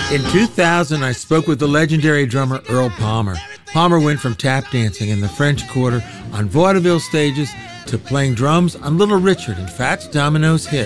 In 2000, I spoke with the legendary drummer Earl Palmer. Palmer went from tap dancing in the French Quarter on vaudeville stages to playing drums on Little Richard and Fats Domino's hit,